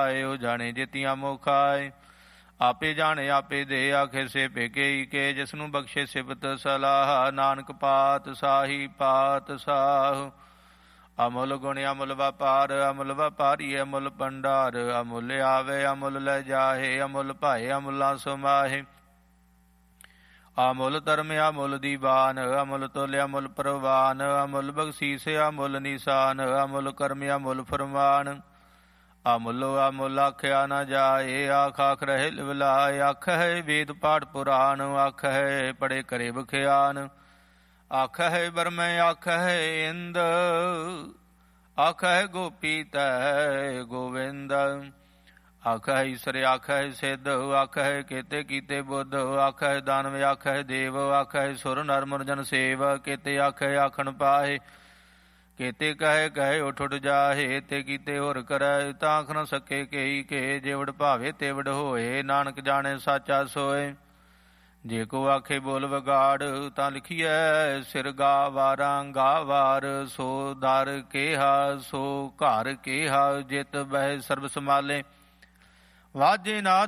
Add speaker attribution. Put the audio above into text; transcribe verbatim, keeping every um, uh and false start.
Speaker 1: ਪਾਇਓ ਜਾਣੇ ਜੇਤੀਆਂ ਮੋਖਾਏ। ਆਪੇ ਜਾਣੇ ਆਪੇ ਦੇ ਆਖੇ ਸੇ ਪੇਕੇ ਕੇ ਜਿਸਨੂੰ ਬਖਸ਼ੇ ਸਿਫਤ ਸਲਾਹ। ਨਾਨਕ ਪਾਤ ਸਾਹੀ ਪਾਤ ਸਾਹ। ਅਮੁੱਲ ਗੁਣ ਅਮੁੱਲ ਵਪਾਰ ਅਮੁੱਲ ਵਪਾਰੀ ਅਮੁੱਲ ਭੰਡਾਰ। ਅਮੁੱਲ ਆਵੇ ਅਮੁੱਲ ਲੈ ਜਾਹੇ ਅਮੁੱਲ ਭਾਏ ਅਮੁੱਲਾ ਸਮਾਹੇ। ਅਮੁੱਲ ਧਰਮ ਅਮੁੱਲ ਦੀਵਾਨ ਅਮੁੱਲ ਤੁਲ ਅਮੁੱਲ ਪ੍ਰਵਾਨ। ਅਮੁੱਲ ਬਖਸ਼ੀਸ ਅਮੁੱਲ ਨਿਸ਼ਾਨ ਅਮੁੱਲ ਕਰਮ ਅਮੁੱਲ ਫਰਮਾਨ। ਅਮੁੱਲ ਅਮੁੱਲ ਆਖਿਆ ਨਾ ਜਾਏ ਆਖ ਆਖ ਰਹੇ ਲਿਵਲਾਏ। ਆਖ ਹੈ ਵੇਦ ਪਾਠ ਪੁਰਾਣ ਆਖ ਹੈ ਪੜੇ ਕਰੇ ਬਖਿਆਨ। ਆਖ ਹੈ ਬਰਮੈ ਆਖ ਹੈ ਇੰਦ ਆਖ ਹੈ ਗੋਪੀ ਤੈ ਗੋਵਿੰਦ। ਆਖ ਹੈ ਈਸਰ ਆਖ ਹੈ ਸਿੱਧ ਆਖ ਹੈ ਕੇਤੇ ਕੀਤੇ ਬੁੱਧ। ਆਖ ਹੈ ਦਾਨਵ ਆਖ ਹੈ ਦੇਵ ਆਖ ਹੈ ਸੁਰ ਨਰ ਮੁਰਜਨ ਸੇਵ। ਕੇਤੇ ਆਖ ਹੈ ਆਖਣ ਪਾਏ ਕੇਤੇ ਕਹੇ ਕਹੇ ਉਠ ਉਠ ਜਾਹੇ। ਤੇ ਕੀਤੇ ਹੋਰ ਕਰੈ ਤਾਂ ਆਖ ਨ ਸਕੇ ਕਈ ਕੇ। ਜਿਵੜ ਭਾਵੇ ਤਿਵੜ ਹੋਏ ਨਾਨਕ ਜਾਣੇ ਸਾਚਾ ਸੋਏ। ਜੇ ਕੋ ਆਖੇ ਬੋਲ ਵਿਗਾੜ ਤਾਂ ਲਿਖੀਐ ਸਿਰ ਗਾਵਾਰਾਂ ਗਾਵਾਰ। ਸੋ ਦਰ ਕੇਹਾ ਸੋ ਘਰ ਕੇਹਾ ਜਿਤ ਬਹਿ ਸਰਬ ਸਮਾਲੇ। ਵਾਜੇ ਨਾਦ